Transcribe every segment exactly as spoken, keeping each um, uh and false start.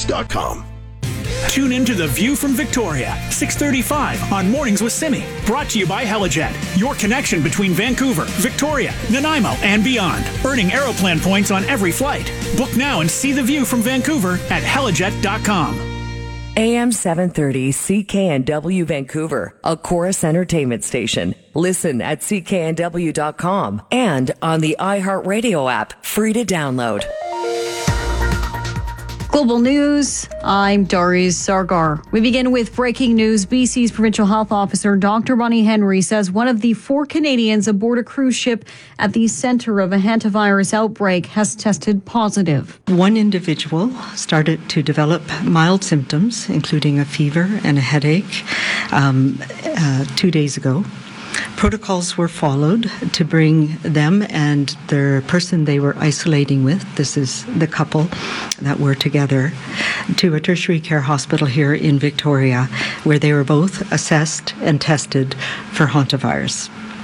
dot com. Tune into The View from Victoria, six thirty-five on Mornings with Simi. Brought to you by Helijet, your connection between Vancouver, Victoria, Nanaimo, and beyond. Earning Aeroplan points on every flight. Book now and see the view from Vancouver at helijet dot com. A M seven thirty C K N W Vancouver, a Chorus Entertainment station. Listen at C K N W dot com and on the iHeartRadio app, free to download. Global News, I'm Darius Sargar. We begin with breaking news. B C's Provincial Health Officer Doctor Bonnie Henry says one of the four Canadians aboard a cruise ship at the center of a hantavirus outbreak has tested positive. One individual started to develop mild symptoms, including a fever and a headache, um, uh, two days ago. Protocols were followed to bring them and the person they were isolating with, this is the couple that were together, to a tertiary care hospital here in Victoria, where they were both assessed and tested for hantavirus.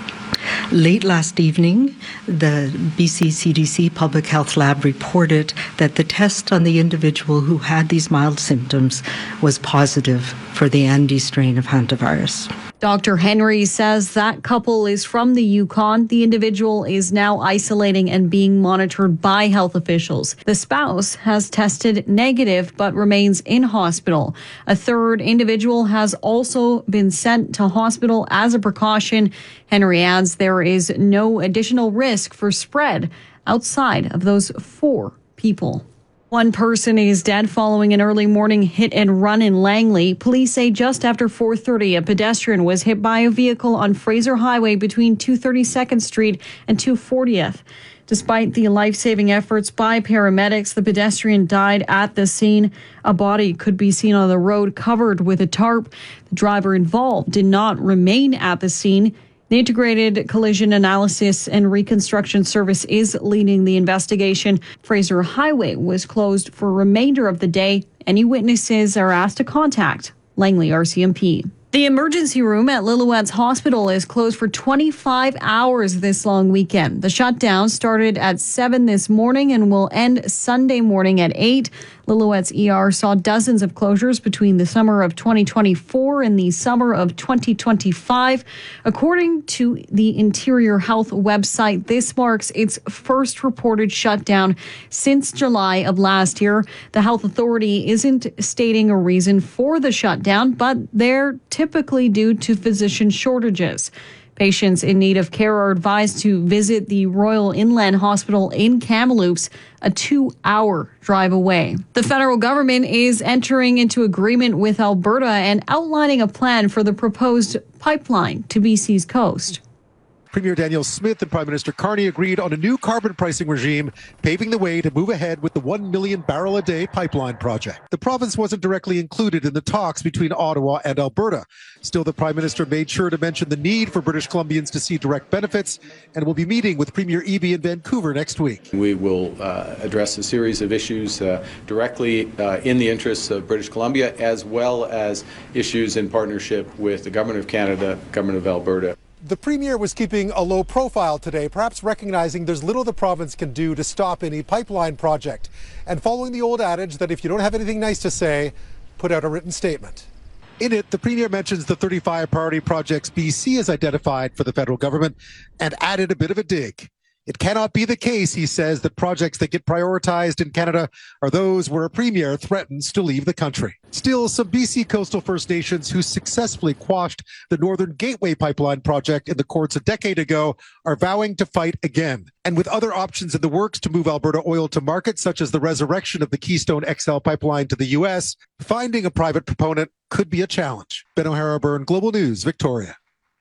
Late last evening, the B C C D C Public Health Lab reported that the test on the individual who had these mild symptoms was positive for the Andes strain of hantavirus. Doctor Henry says that couple is from the Yukon. The individual is now isolating and being monitored by health officials. The spouse has tested negative but remains in hospital. A third individual has also been sent to hospital as a precaution. Henry adds there is no additional risk for spread outside of those four people. One person is dead following an early morning hit and run in Langley. Police say just after four thirty, a pedestrian was hit by a vehicle on Fraser Highway between two thirty-second Street and two fortieth. Despite the life-saving efforts by paramedics, the pedestrian died at the scene. A body could be seen on the road covered with a tarp. The driver involved did not remain at the scene. The Integrated Collision Analysis and Reconstruction Service is leading the investigation. Fraser Highway was closed for the remainder of the day. Any witnesses are asked to contact Langley R C M P. The emergency room at Lillooet's Hospital is closed for twenty-five hours this long weekend. The shutdown started at seven this morning and will end Sunday morning at eight. Lillooet's E R saw dozens of closures between the summer of twenty twenty-four and the summer of twenty twenty-five. According to the Interior Health website, this marks its first reported shutdown since July of last year. The health authority isn't stating a reason for the shutdown, but they're typically due to physician shortages. Patients in need of care are advised to visit the Royal Inland Hospital in Kamloops, a two-hour drive away. The federal government is entering into agreement with Alberta and outlining a plan for the proposed pipeline to B C's coast. Premier Danielle Smith and Prime Minister Carney agreed on a new carbon pricing regime, paving the way to move ahead with the one million barrel a day pipeline project. The province wasn't directly included in the talks between Ottawa and Alberta. Still, the Prime Minister made sure to mention the need for British Columbians to see direct benefits and will be meeting with Premier Eby in Vancouver next week. We will uh, address a series of issues uh, directly uh, in the interests of British Columbia, as well as issues in partnership with the Government of Canada, Government of Alberta. The Premier was keeping a low profile today, perhaps recognizing there's little the province can do to stop any pipeline project, and following the old adage that if you don't have anything nice to say, put out a written statement. In it, the Premier mentions the thirty-five priority projects B C has identified for the federal government and added a bit of a dig. It cannot be the case, he says, that projects that get prioritized in Canada are those where a premier threatens to leave the country. Still, some B C coastal First Nations who successfully quashed the Northern Gateway Pipeline project in the courts a decade ago are vowing to fight again. And with other options in the works to move Alberta oil to market, such as the resurrection of the Keystone X L pipeline to the U S, finding a private proponent could be a challenge. Ben O'Hara-Byrne, Global News, Victoria.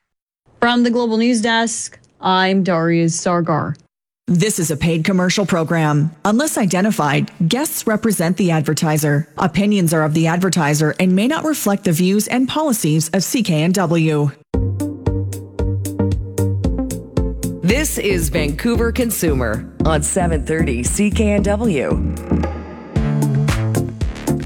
From the Global News Desk, I'm Darius Sargar. This is a paid commercial program. Unless identified, guests represent the advertiser. Opinions are of the advertiser and may not reflect the views and policies of C K N W. This is Vancouver Consumer on seven thirty C K N W.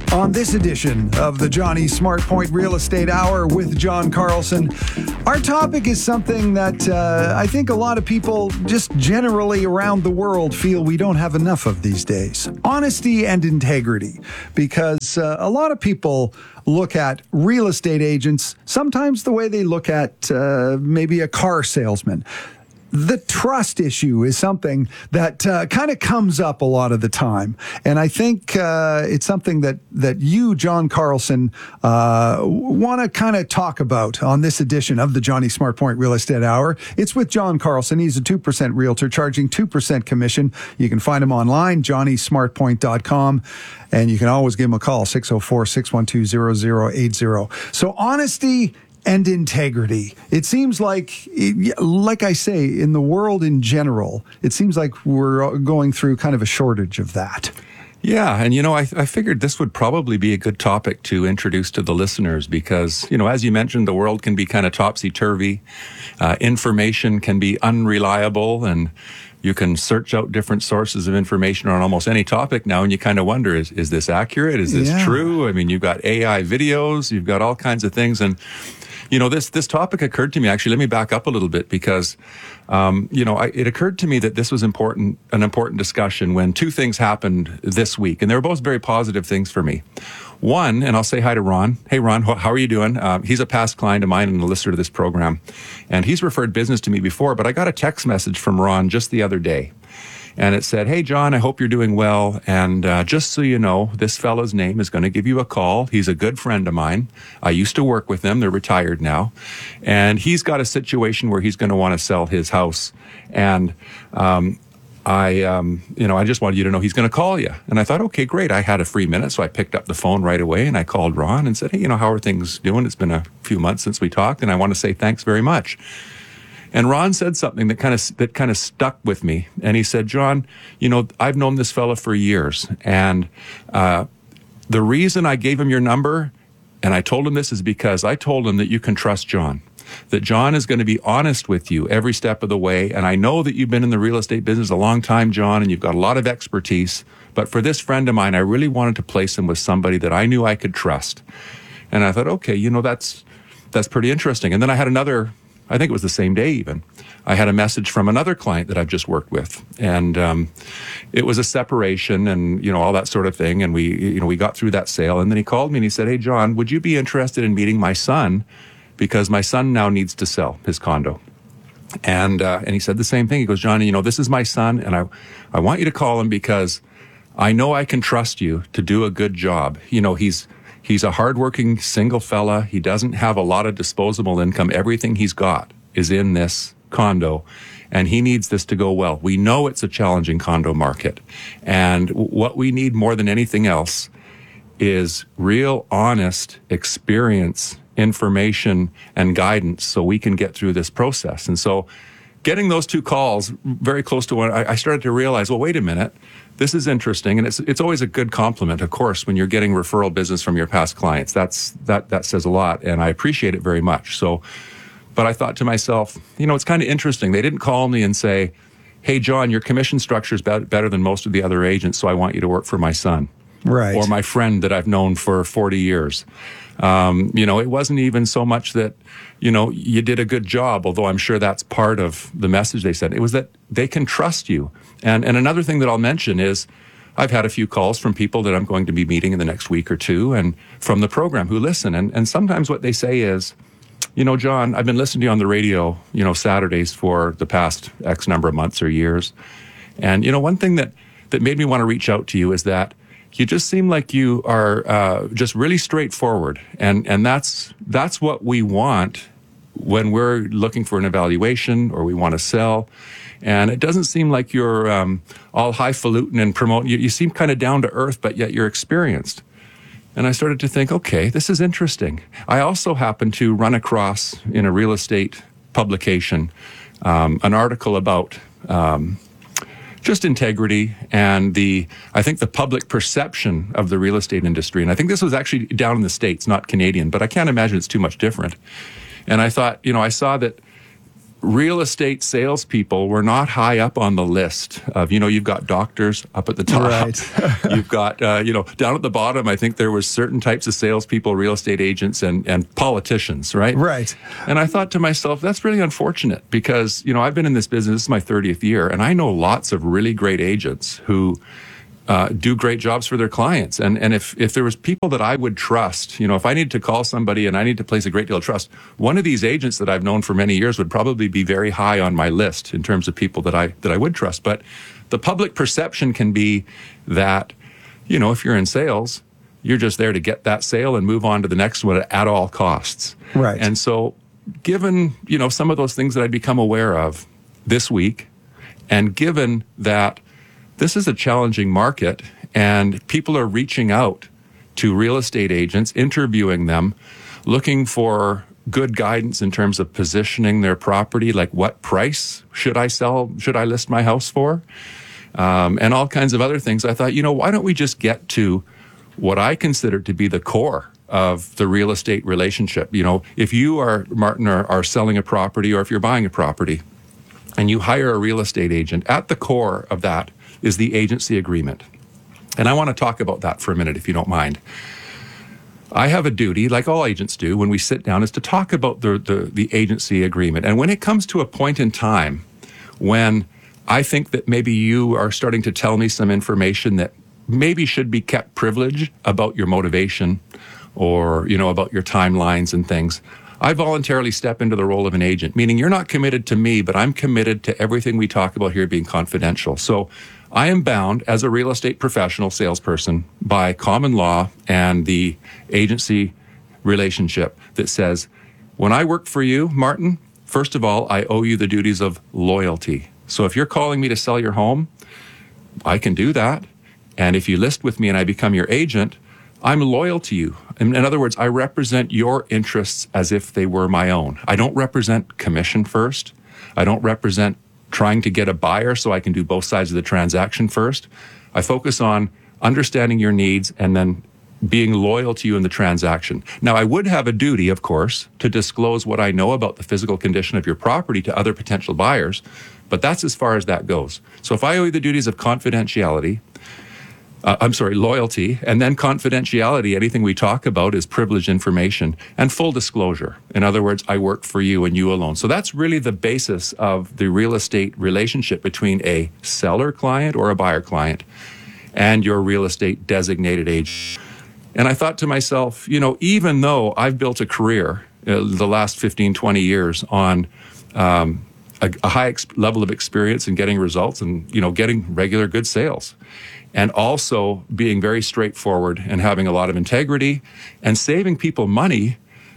On this edition of the Johnny SmartPoint Real Estate Hour with John Carlson, our topic is something that uh, I think a lot of people just generally around the world feel we don't have enough of these days. Honesty and integrity. Because uh, a lot of people look at real estate agents sometimes the way they look at uh, maybe a car salesman. The trust issue is something that uh, kind of comes up a lot of the time. And I think uh, it's something that, that you, John Carlson, uh, want to kind of talk about on this edition of the Johnny SmartPoint Real Estate Hour. It's with John Carlson. He's a two percent realtor charging two percent commission. You can find him online, johnny smart point dot com. And you can always give him a call, six oh four, six one two, zero zero eight zero. So honesty and integrity. It seems like, like I say, in the world in general, it seems like we're going through kind of a shortage of that. Yeah, and you know, I, I figured this would probably be a good topic to introduce to the listeners because, you know, as you mentioned, the world can be kind of topsy-turvy. Uh, information can be unreliable, and you can search out different sources of information on almost any topic now, and you kind of wonder, is, is this accurate? Is this yeah. true? I mean, you've got A I videos, you've got all kinds of things, and you know, this this topic occurred to me. Actually, let me back up a little bit because, um, you know, I, it occurred to me that this was important, an important discussion when two things happened this week, and they were both very positive things for me. One, and I'll say hi to Ron. Hey, Ron, how are you doing? Uh, he's a past client of mine and a listener to this program, and he's referred business to me before. But I got a text message from Ron just the other day. And it said, hey, John, I hope you're doing well. And uh, just so you know, this fella's name is going to give you a call. He's a good friend of mine. I used to work with them. They're retired now. And he's got a situation where he's going to want to sell his house. And um, I, um, you know, I just wanted you to know he's going to call you. And I thought, okay, great. I had a free minute, so I picked up the phone right away and I called Ron and said, hey, you know, how are things doing? It's been a few months since we talked, and I want to say thanks very much. And Ron said something that kind of that kind of stuck with me. And he said, John, you know, I've known this fella for years. And uh, the reason I gave him your number, and I told him this, is because I told him that you can trust John, that John is going to be honest with you every step of the way. And I know that you've been in the real estate business a long time, John, and you've got a lot of expertise. But for this friend of mine, I really wanted to place him with somebody that I knew I could trust. And I thought, okay, you know, that's that's pretty interesting. And then I had another, I think it was the same day even, I had a message from another client that I've just worked with. And um, it was a separation and, you know, all that sort of thing. And we, you know, we got through that sale. And then he called me and he said, hey, John, would you be interested in meeting my son? Because my son now needs to sell his condo. And uh, and he said the same thing. He goes, Johnny, you know, this is my son, and I, I want you to call him because I know I can trust you to do a good job. You know, he's He's a hardworking single fella. He doesn't have a lot of disposable income. Everything he's got is in this condo, and he needs this to go well. We know it's a challenging condo market, and what we need more than anything else is real, honest experience, information, and guidance so we can get through this process. And so getting those two calls very close to one, I started to realize, well, wait a minute. This is interesting, and it's it's always a good compliment, of course, when you're getting referral business from your past clients. That's that that says a lot, and I appreciate it very much. So, but I thought to myself, you know, it's kind of interesting. They didn't call me and say, "Hey, John, your commission structure is be- better than most of the other agents, so I want you to work for my son, right, or my friend that I've known for forty years." Um, you know, it wasn't even so much that, you know, you did a good job, although I'm sure that's part of the message they sent. It was that they can trust you. And and another thing that I'll mention is I've had a few calls from people that I'm going to be meeting in the next week or two and from the program who listen. And, and sometimes what they say is, you know, John, I've been listening to you on the radio, you know, Saturdays for the past X number of months or years. And, you know, one thing that, that made me want to reach out to you is that you just seem like you are uh, just really straightforward, and and that's that's what we want when we're looking for an evaluation or we want to sell. And it doesn't seem like you're um, all highfalutin and promote. You, you seem kind of down to earth, but yet you're experienced. And I started to think, okay, this is interesting. I also happened to run across in a real estate publication um, an article about Um, just integrity and the, I think the public perception of the real estate industry. And I think this was actually down in the States, not Canadian, but I can't imagine it's too much different. And I thought, you know, I saw that real estate salespeople were not high up on the list of, you know, you've got doctors up at the top. Right. You've got, uh, you know, down at the bottom, I think there was certain types of salespeople, real estate agents, and, and politicians, right? Right. And I thought to myself, that's really unfortunate because, you know, I've been in this business, this is my thirtieth year, and I know lots of really great agents who Uh, do great jobs for their clients. And and if, if there was people that I would trust, you know, if I needed to call somebody and I need to place a great deal of trust, one of these agents that I've known for many years would probably be very high on my list in terms of people that I that I would trust. But the public perception can be that, you know, if you're in sales, you're just there to get that sale and move on to the next one at all costs. Right. And so given, you know, some of those things that I'd become aware of this week, and given that this is a challenging market and people are reaching out to real estate agents, interviewing them, looking for good guidance in terms of positioning their property, like what price should I sell, should I list my house for, um, and all kinds of other things. I thought, you know, why don't we just get to what I consider to be the core of the real estate relationship? You know, if you are, Martin, are, are selling a property, or if you're buying a property and you hire a real estate agent, at the core of that is the agency agreement. And I want to talk about that for a minute, if you don't mind. I have a duty, like all agents do, when we sit down, is to talk about the, the, the agency agreement. And when it comes to a point in time when I think that maybe you are starting to tell me some information that maybe should be kept privileged about your motivation or, you know, about your timelines and things, I voluntarily step into the role of an agent, meaning you're not committed to me, but I'm committed to everything we talk about here being confidential. So I am bound as a real estate professional salesperson by common law and the agency relationship that says, when I work for you, Martin, first of all, I owe you the duties of loyalty. So if you're calling me to sell your home, I can do that. And if you list with me and I become your agent, I'm loyal to you. In, in other words, I represent your interests as if they were my own. I don't represent commission first. I don't represent trying to get a buyer so I can do both sides of the transaction first. I focus on understanding your needs and then being loyal to you in the transaction. Now, I would have a duty, of course, to disclose what I know about the physical condition of your property to other potential buyers, but that's as far as that goes. So if I owe you the duties of confidentiality, Uh, I'm sorry, loyalty, and then confidentiality, anything we talk about is privileged information, and full disclosure. In other words, I work for you and you alone. So that's really the basis of the real estate relationship between a seller client or a buyer client and your real estate designated agent. And I thought to myself, you know, even though I've built a career uh, the last fifteen, twenty years on um, a, a high ex- level of experience in getting results and, you know, getting regular good sales, and also being very straightforward and having a lot of integrity and saving people money,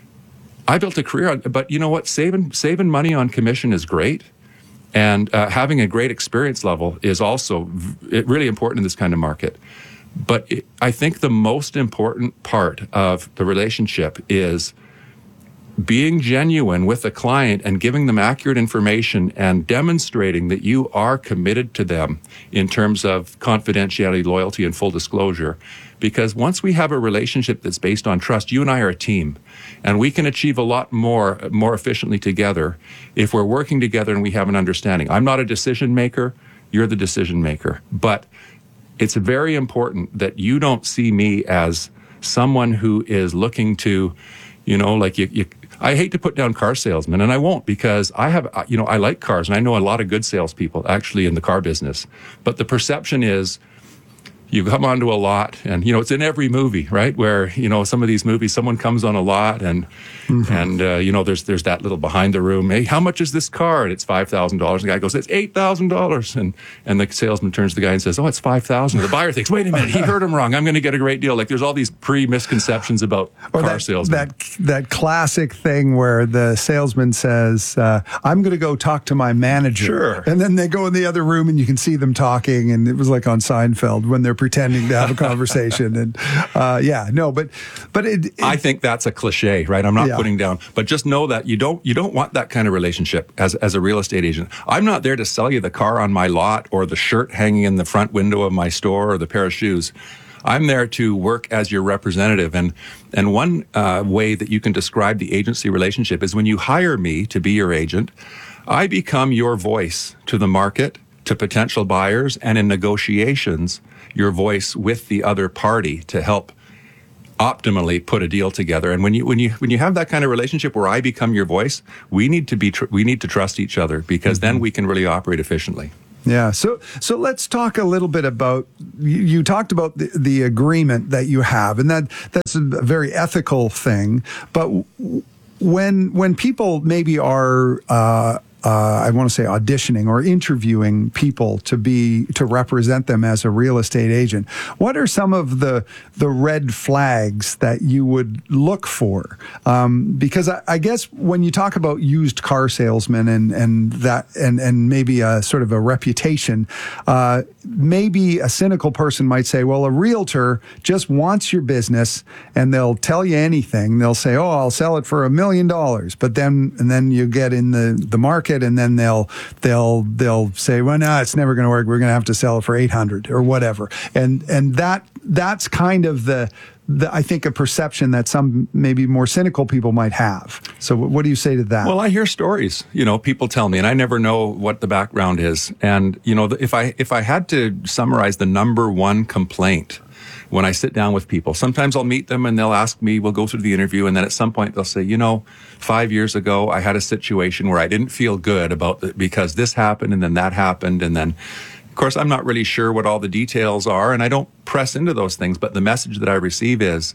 I built a career on, but you know what, saving saving money on commission is great, and uh, having a great experience level is also v- really important in this kind of market. But it, I think the most important part of the relationship is being genuine with the client and giving them accurate information and demonstrating that you are committed to them in terms of confidentiality, loyalty, and full disclosure. Because once we have a relationship that's based on trust, you and I are a team, and we can achieve a lot more, more efficiently together if we're working together and we have an understanding. I'm not a decision maker, you're the decision maker. But it's very important that you don't see me as someone who is looking to, you know, like you, you I hate to put down car salesmen, and I won't, because I have, you know, I like cars, and I know a lot of good salespeople actually in the car business. But the perception is you come onto a lot, and, you know, it's in every movie, right? Where, you know, some of these movies, someone comes on a lot, and, mm-hmm. and uh, you know, there's there's that little behind the room, hey, how much is this car? And it's five thousand dollars. And the guy goes, it's eight thousand dollars. And and the salesman turns to the guy and says, oh, it's five thousand dollars. The buyer thinks, wait a minute, he heard him wrong. I'm going to get a great deal. Like, there's all these pre-misconceptions about or car that, salesmen. That, that classic thing where the salesman says, uh, I'm going to go talk to my manager. Sure. And then they go in the other room and you can see them talking. And it was like on Seinfeld when they're pretending to have a conversation. And uh, yeah, no, but but it, it, I think that's a cliche, right? I'm not yeah. putting down, but just know that you don't you don't want that kind of relationship as as a real estate agent. I'm not there to sell you the car on my lot or the shirt hanging in the front window of my store or the pair of shoes. I'm there to work as your representative. And and one uh, way that you can describe the agency relationship is when you hire me to be your agent, I become your voice to the market, to potential buyers, and in negotiations, your voice with the other party to help optimally put a deal together. And when you when you when you have that kind of relationship where I become your voice, we need to be tr- we need to trust each other, because mm-hmm. then we can really operate efficiently. Yeah. So so let's talk a little bit about, you, you talked about the, the agreement that you have, and that that's a very ethical thing. But when when people maybe are uh, uh, I want to say auditioning or interviewing people to be to represent them as a real estate agent, what are some of the the red flags that you would look for? Um, because I, I guess when you talk about used car salesmen and and that and and maybe a sort of a reputation, uh, maybe a cynical person might say, well, a realtor just wants your business and they'll tell you anything. They'll say, oh, I'll sell it for a million dollars, but then and then you get in the the market. And then they'll they'll they'll say, well, no, it's never going to work. We're going to have to sell it for eight hundred or whatever. And and that that's kind of the, the I think a perception that some maybe more cynical people might have. So what do you say to that? Well, I hear stories. You know, people tell me, and I never know what the background is. And you know, if I if I had to summarize the number one complaint when I sit down with people, sometimes I'll meet them and they'll ask me, we'll go through the interview, and then at some point they'll say, you know, five years ago I had a situation where I didn't feel good about it because this happened and then that happened. And then, of course, I'm not really sure what all the details are, and I don't press into those things. But the message that I receive is,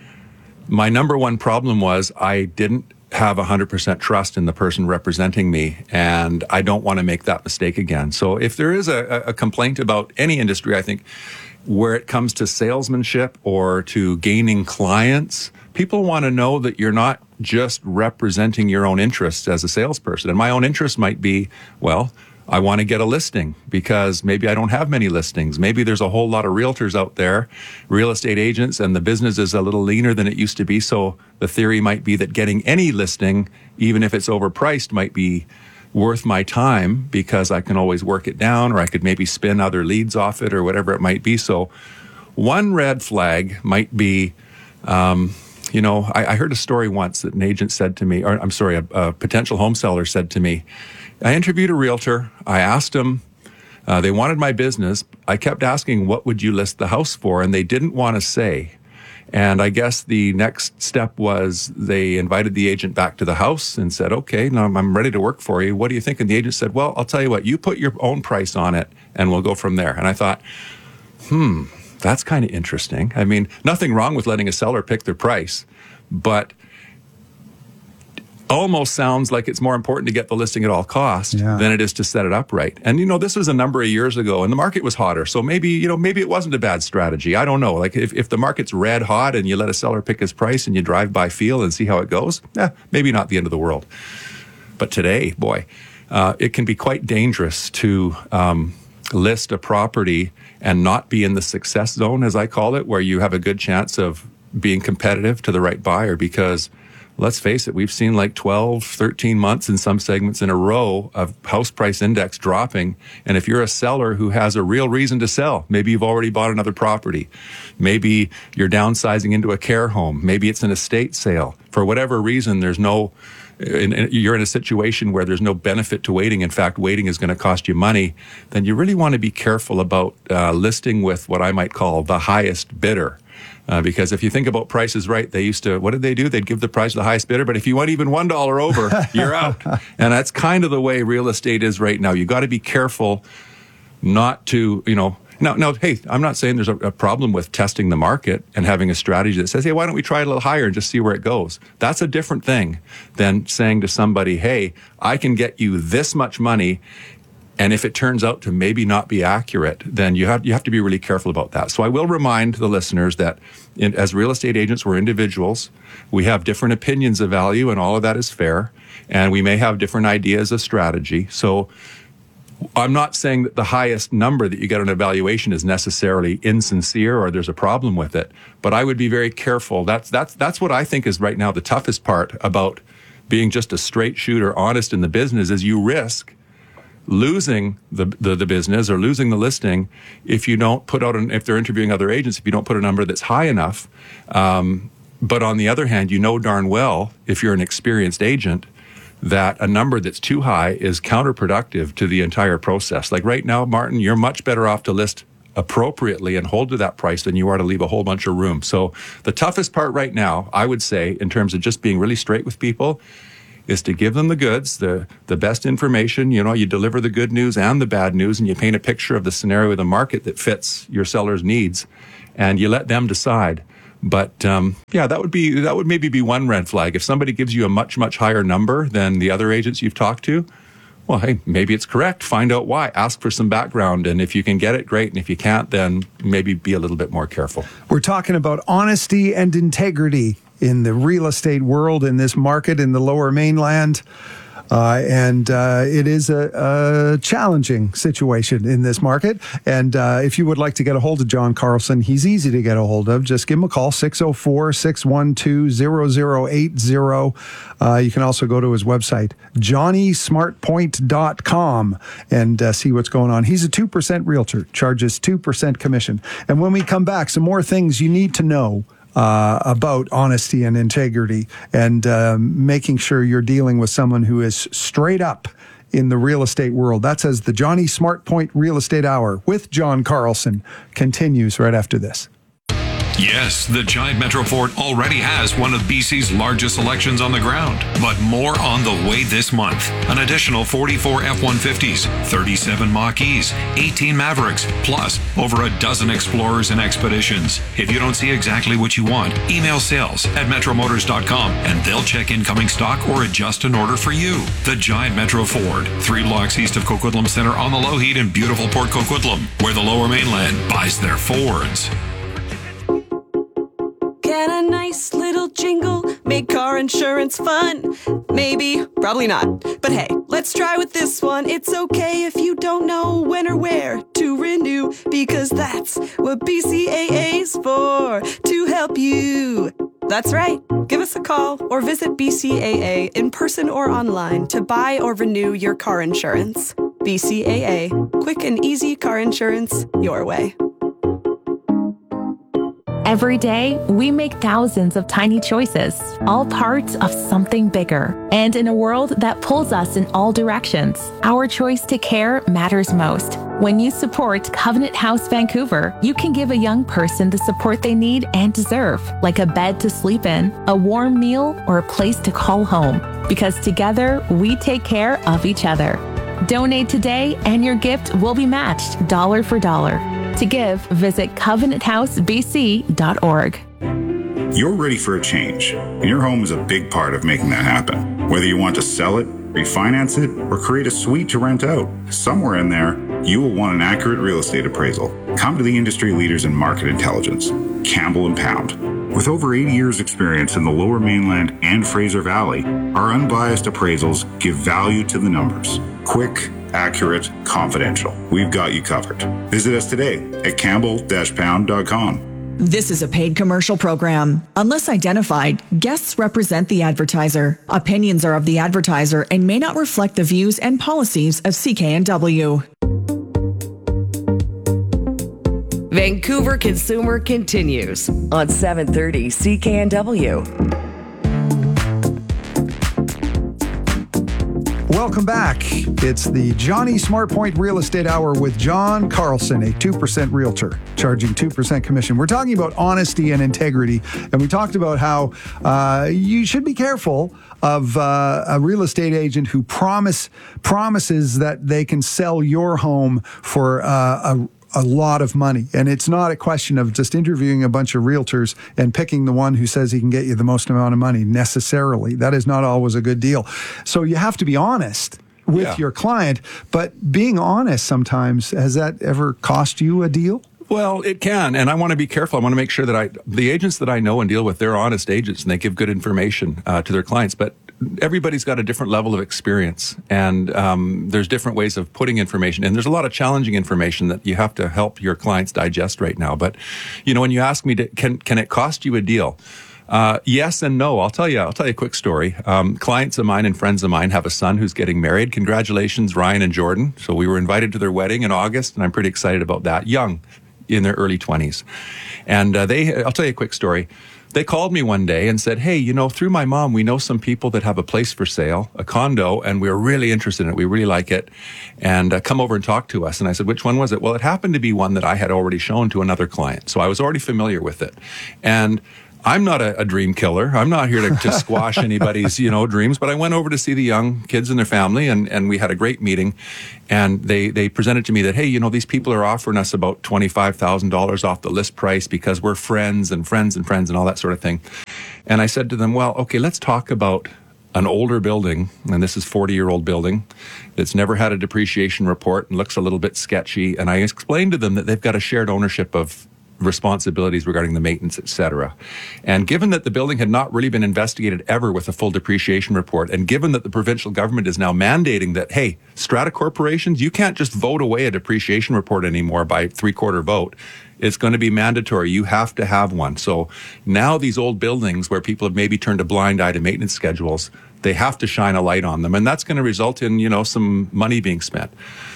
my number one problem was I didn't have one hundred percent trust in the person representing me, and I don't want to make that mistake again. So if there is a, a complaint about any industry, I think, where it comes to salesmanship or to gaining clients, people want to know that you're not just representing your own interests as a salesperson. And my own interest might be, well, I want to get a listing because maybe I don't have many listings. Maybe there's a whole lot of realtors out there, real estate agents, and the business is a little leaner than it used to be. So the theory might be that getting any listing, even if it's overpriced, might be worth my time because I can always work it down, or I could maybe spin other leads off it, or whatever it might be. So one red flag might be, um, you know, I, I heard a story once that an agent said to me, or I'm sorry, a, a potential home seller said to me, I interviewed a realtor. I asked them, uh, they wanted my business. I kept asking, what would you list the house for? And they didn't want to say. And I guess the next step was they invited the agent back to the house and said, okay, now I'm ready to work for you. What do you think? And the agent said, well, I'll tell you what, you put your own price on it and we'll go from there. And I thought, hmm, that's kind of interesting. I mean, nothing wrong with letting a seller pick their price, but almost sounds like it's more important to get the listing at all costs yeah. than it is to set it up right. And, you know, this was a number of years ago and the market was hotter. So maybe, you know, maybe it wasn't a bad strategy. I don't know. Like if, if the market's red hot and you let a seller pick his price and you drive by feel and see how it goes, eh, maybe not the end of the world. But today, boy, uh, it can be quite dangerous to um, list a property and not be in the success zone, as I call it, where you have a good chance of being competitive to the right buyer, because let's face it, we've seen like twelve, thirteen months in some segments in a row of house price index dropping. And if you're a seller who has a real reason to sell, maybe you've already bought another property, maybe you're downsizing into a care home, maybe it's an estate sale. For whatever reason, there's no, in, in, you're in a situation where there's no benefit to waiting. In fact, waiting is going to cost you money. Then you really want to be careful about uh, listing with what I might call the highest bidder. Uh, because if you think about Price is Right, they used to, what did they do? They'd give the price to the highest bidder, but if you went even one dollar over, you're out. And that's kind of the way real estate is right now. You got to be careful not to, you know, now, now, hey, I'm not saying there's a, a problem with testing the market and having a strategy that says, hey, why don't we try it a little higher and just see where it goes? That's a different thing than saying to somebody, hey, I can get you this much money, and if it turns out to maybe not be accurate, then you have you have to be really careful about that. So I will remind the listeners that in, as real estate agents, we're individuals. We have different opinions of value, and all of that is fair. And we may have different ideas of strategy. So I'm not saying that the highest number that you get on an evaluation is necessarily insincere or there's a problem with it. But I would be very careful. That's that's that's what I think is right now the toughest part about being just a straight shooter, honest in the business, is you risk losing the, the the business or losing the listing if you don't put out an, if they're interviewing other agents, if you don't put a number that's high enough. Um, but on the other hand, you know darn well, if you're an experienced agent, that a number that's too high is counterproductive to the entire process. Like right now, Martin, you're much better off to list appropriately and hold to that price than you are to leave a whole bunch of room. So the toughest part right now, I would say, in terms of just being really straight with people, is to give them the goods, the the best information. You know, you deliver the good news and the bad news, and you paint a picture of the scenario of the market that fits your seller's needs, and you let them decide. But um, yeah, that would be that would maybe be one red flag. If somebody gives you a much, much higher number than the other agents you've talked to, well, hey, maybe it's correct. Find out why. Ask for some background. And if you can get it, great. And if you can't, then maybe be a little bit more careful. We're talking about honesty and integrity in the real estate world, in this market, in the Lower Mainland. Uh, and uh, it is a, a challenging situation in this market. And uh, if you would like to get a hold of John Carlson, he's easy to get a hold of. Just give him a call, six oh four, six one two, zero zero eight zero. Uh, you can also go to his website, johnny smart point dot com, and uh, see what's going on. He's a two percent realtor, charges two percent commission. And when we come back, some more things you need to know Uh, about honesty and integrity, and um, making sure you're dealing with someone who is straight up in the real estate world. That's as the Johnny Smart Point Real Estate Hour with John Carlson continues right after this. Yes, the Giant Metro Ford already has one of B C's largest selections on the ground, but more on the way this month. An additional forty-four F one fifties, thirty-seven Mach-E's, eighteen Mavericks, plus over a dozen Explorers and Expeditions. If you don't see exactly what you want, email sales at metro motors dot com and they'll check incoming stock or adjust an order for you. The Giant Metro Ford, three blocks east of Coquitlam Center on the Lougheed in beautiful Port Coquitlam, where the Lower Mainland buys their Fords. Get a nice little jingle, make car insurance fun. Maybe, probably not. But hey, let's try with this one. It's okay if you don't know when or where to renew, because that's what B C A A's for, to help you. That's right. Give us a call or visit B C A A in person or online to buy or renew your car insurance. B C A A, quick and easy car insurance your way. Every day, we make thousands of tiny choices, all parts of something bigger. And in a world that pulls us in all directions, our choice to care matters most. When you support Covenant House Vancouver, you can give a young person the support they need and deserve, like a bed to sleep in, a warm meal, or a place to call home. Because together, we take care of each other. Donate today and your gift will be matched dollar for dollar. To give, visit covenant house b c dot org. You're ready for a change, and your home is a big part of making that happen. Whether you want to sell it, refinance it, or create a suite to rent out, somewhere in there, you will want an accurate real estate appraisal. Come to the industry leaders in market intelligence, Campbell and Pound. With over eighty years experience in the Lower Mainland and Fraser Valley, our unbiased appraisals give value to the numbers. Quick, accurate, confidential. We've got you covered. Visit us today at campbell dash pound dot com. This is a paid commercial program. Unless identified, guests represent the advertiser. Opinions are of the advertiser and may not reflect the views and policies of C K N W. Vancouver Consumer continues on seven thirty C K N W. Welcome back. It's the Johnny Smart Point Real Estate Hour with John Carlson, a two percent realtor, charging two percent commission. We're talking about honesty and integrity, and we talked about how uh, you should be careful of uh, a real estate agent who promise promises that they can sell your home for uh, a a lot of money. And it's not a question of just interviewing a bunch of realtors and picking the one who says he can get you the most amount of money necessarily. That is not always a good deal. So you have to be honest with yeah. your client, but being honest sometimes, has that ever cost you a deal? Well, it can, and I want to be careful. I want to make sure that I, the agents that I know and deal with, they're honest agents and they give good information uh, to their clients, but everybody's got a different level of experience, and um, there's different ways of putting information, and there's a lot of challenging information that you have to help your clients digest right now. But, you know, when you ask me, to, can can it cost you a deal? Uh, yes and no. I'll tell you. I'll tell you a quick story. Um, clients of mine and friends of mine have a son who's getting married. Congratulations, Ryan and Jordan. So we were invited to their wedding in August, and I'm pretty excited about that. Young, in their early twenties, and uh, they. I'll tell you a quick story. they called me one day and said, hey, you know, through my mom, we know some people that have a place for sale, a condo, and we're really interested in it. We really like it. And uh, come over and talk to us. And I said, which one was it? Well, it happened to be one that I had already shown to another client. So I was already familiar with it. And I'm not a, a dream killer. I'm not here to, to squash anybody's, you know, dreams, but I went over to see the young kids and their family, and, and we had a great meeting. And they, they presented to me that, hey, you know, these people are offering us about twenty-five thousand dollars off the list price because we're friends and friends and friends and all that sort of thing. And I said to them, well, okay, let's talk about an older building, and this is a forty-year-old building that's never had a depreciation report and looks a little bit sketchy. And I explained to them that they've got a shared ownership of responsibilities regarding the maintenance, et cetera. And given that the building had not really been investigated ever with a full depreciation report, and given that the provincial government is now mandating that, hey, strata corporations, you can't just vote away a depreciation report anymore by three-quarter vote. It's going to be mandatory. You have to have one. So now these old buildings where people have maybe turned a blind eye to maintenance schedules, they have to shine a light on them. And that's going to result in, you know, some money being spent.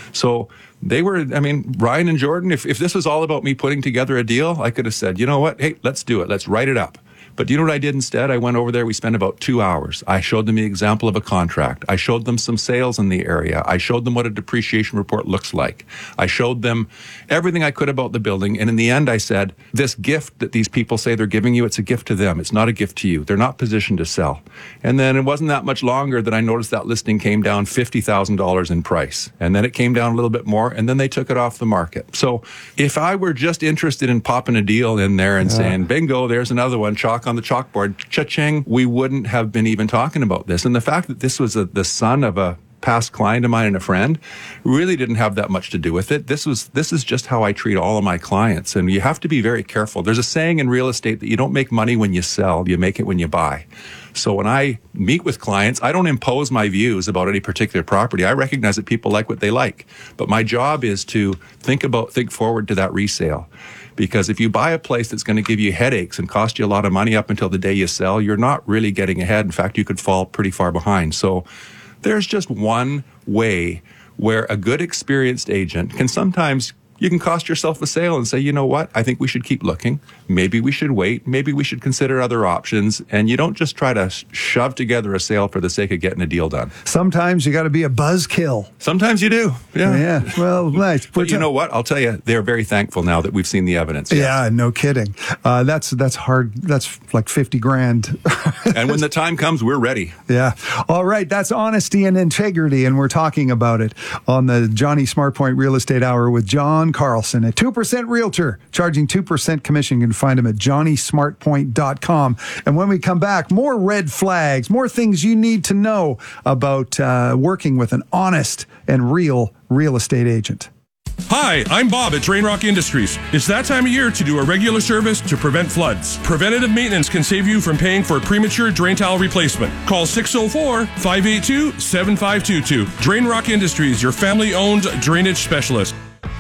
So they were, I mean, Ryan and Jordan, if, if this was all about me putting together a deal, I could have said, you know what, hey, let's do it. Let's write it up. But do you know what I did instead? I went over there. We spent about two hours. I showed them the example of a contract. I showed them some sales in the area. I showed them what a depreciation report looks like. I showed them everything I could about the building. And in the end, I said, this gift that these people say they're giving you, it's a gift to them. It's not a gift to you. They're not positioned to sell. And then it wasn't that much longer that I noticed that listing came down fifty thousand dollars in price. And then it came down a little bit more, and then they took it off the market. So if I were just interested in popping a deal in there and yeah. saying, bingo, there's another one, chalk on the chalkboard, cha-ching, we wouldn't have been even talking about this. And the fact that this was a, the son of a past client of mine and a friend really didn't have that much to do with it. This was this is just how I treat all of my clients. And you have to be very careful. There's a saying in real estate that you don't make money when you sell, you make it when you buy. So when I meet with clients, I don't impose my views about any particular property. I recognize that people like what they like. But my job is to think about, think forward to that resale. Because if you buy a place that's going to give you headaches and cost you a lot of money up until the day you sell, you're not really getting ahead. In fact, you could fall pretty far behind. So there's just one way where a good experienced agent can sometimes, you can cost yourself a sale and say, you know what, I think we should keep looking. Maybe we should wait. Maybe we should consider other options. And you don't just try to shove together a sale for the sake of getting a deal done. Sometimes you got to be a buzzkill. Sometimes you do. Yeah. Yeah. Well, nice. But you know what? I'll tell you, they're very thankful now that we've seen the evidence. Yes. Yeah, no kidding. Uh, that's that's hard. That's like fifty grand. And when the time comes, we're ready. Yeah. All right. That's honesty and integrity. And we're talking about it on the Johnny SmartPoint Real Estate Hour with John Carlson, a two percent realtor, charging two percent commission. You can find him at johnny smart point dot com. And when we come back, more red flags, more things you need to know about uh, working with an honest and real real estate agent. Hi, I'm Bob at Drain Rock Industries. It's that time of year to do a regular service to prevent floods. Preventative maintenance can save you from paying for a premature drain tile replacement. Call six oh four, five eight two, seven five two two. Drain Rock Industries, your family-owned drainage specialist.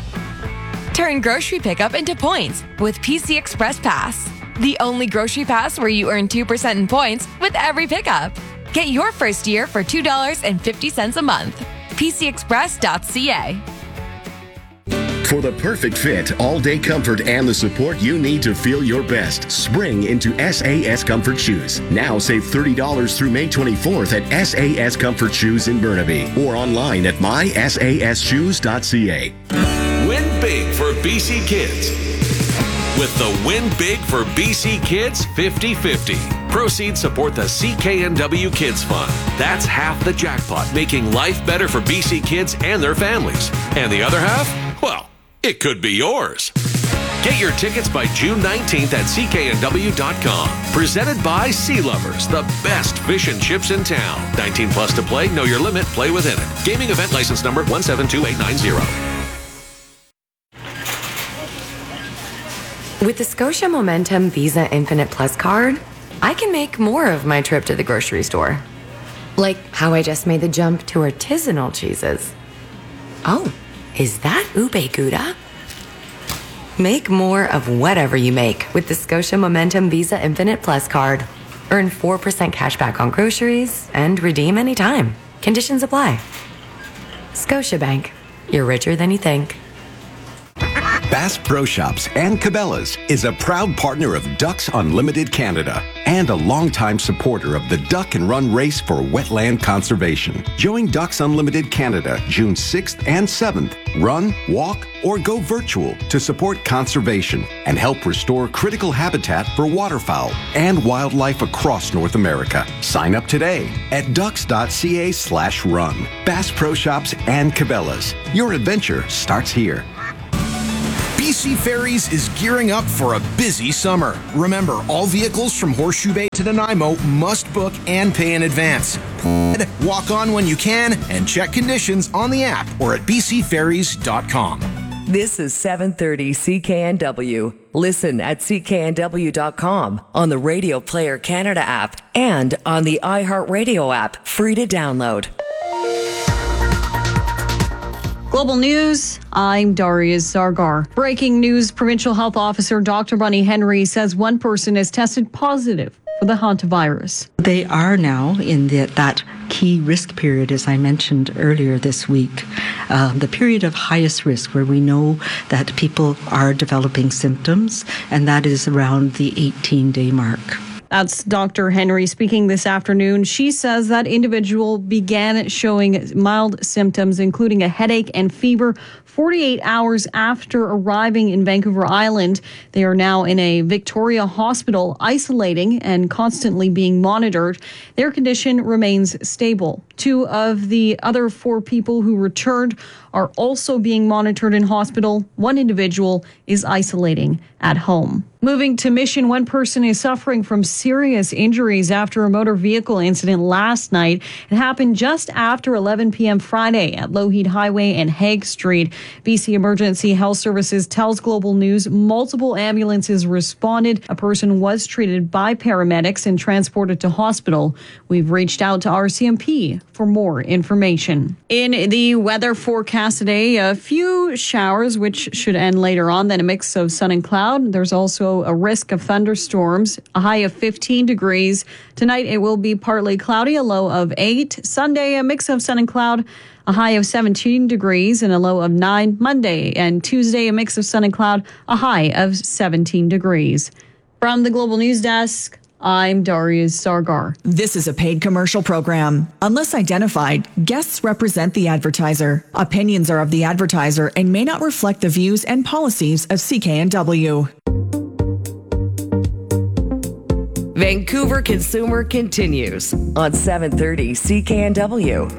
Turn grocery pickup into points with P C Express Pass. The only grocery pass where you earn two percent in points with every pickup. Get your first year for two dollars and fifty cents a month. P C express dot c a. For the perfect fit, all-day comfort, and the support you need to feel your best, spring into S A S Comfort Shoes. Now save thirty dollars through May twenty-fourth at S A S Comfort Shoes in Burnaby or online at my s a s shoes dot c a. Win big for B C Kids with the Win Big for B C Kids fifty fifty. Proceeds support the C K N W Kids Fund. That's half the jackpot, making life better for B C kids and their families. And the other half? Well, it could be yours. Get your tickets by June nineteenth at c k n w dot com. Presented by Sea Lovers, the best fish and chips in town. nineteen plus to play, know your limit, play within it. Gaming event license number one seven two eight nine zero. With the Scotia Momentum Visa Infinite Plus card, I can make more of my trip to the grocery store. Like how I just made the jump to artisanal cheeses. Oh, is that ube gouda? Make more of whatever you make with the Scotia Momentum Visa Infinite Plus card. Earn four percent cash back on groceries and redeem anytime. Conditions apply. Scotiabank. You're richer than you think. Bass Pro Shops and Cabela's is a proud partner of Ducks Unlimited Canada and a longtime supporter of the Duck and Run Race for Wetland Conservation. Join Ducks Unlimited Canada June sixth and seventh. Run, walk, or go virtual to support conservation and help restore critical habitat for waterfowl and wildlife across North America. Sign up today at ducks.ca slash run. Bass Pro Shops and Cabela's. Your adventure starts here. B C Ferries is gearing up for a busy summer. Remember, all vehicles from Horseshoe Bay to Nanaimo must book and pay in advance. Walk on when you can and check conditions on the app or at b c ferries dot com. This is seven thirty C K N W. Listen at c k n w dot com, on the Radio Player Canada app, and on the iHeartRadio app, free to download. Global News, I'm Darius Zargar. Breaking news, Provincial Health Officer Doctor Bonnie Henry says one person has tested positive for the hantavirus. They are now in the, that key risk period, as I mentioned earlier this week, uh, the period of highest risk where we know that people are developing symptoms, and that is around the eighteen-day mark. That's Doctor Henry speaking this afternoon. She says that individual began showing mild symptoms, including a headache and fever, forty-eight hours after arriving in Vancouver Island. They are now in a Victoria hospital, isolating and constantly being monitored. Their condition remains stable. Two of the other four people who returned are also being monitored in hospital. One individual is isolating at home. Moving to Mission, one person is suffering from serious injuries after a motor vehicle incident last night. It happened just after eleven p.m. Friday at Lougheed Highway and Hague Street. B C Emergency Health Services tells Global News multiple ambulances responded. A person was treated by paramedics and transported to hospital. We've reached out to R C M P for more information. In the weather forecast today, a few showers, which should end later on, then a mix of sun and cloud. There's also a risk of thunderstorms, a high of fifteen degrees. Tonight, it will be partly cloudy, a low of eight. Sunday, a mix of sun and cloud, a high of seventeen degrees and a low of nine. Monday and Tuesday, a mix of sun and cloud, a high of seventeen degrees. From the Global News Desk, I'm Darius Sargar. This is a paid commercial program. Unless identified, guests represent the advertiser. Opinions are of the advertiser and may not reflect the views and policies of C K N W. Vancouver Consumer continues on seven thirty C K N W.